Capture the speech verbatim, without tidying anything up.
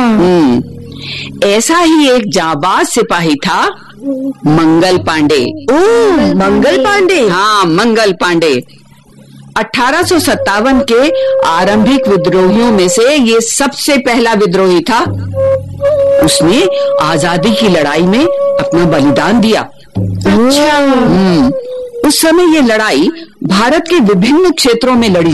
हम्म ऐसा ही एक जाबाज सिपाही था मंगल पांडे। ओ, मंगल पांडे। हाँ, मंगल पांडे अठारह सौ सत्तावन के आरंभिक विद्रोहियों में से ये सबसे पहला विद्रोही था। उसने आजादी की लड़ाई में अपना बलिदान दिया। अच्छा। हम्म उस समय ये लड़ाई भारत के विभिन्न क्षेत्रों में लड़ी